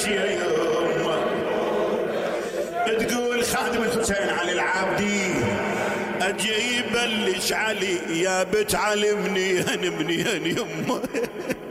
بلش يا يمه. تقول خادم الحسين علي العابدي اجي يبلش علي يا بتعلمني هنمني هن يمه.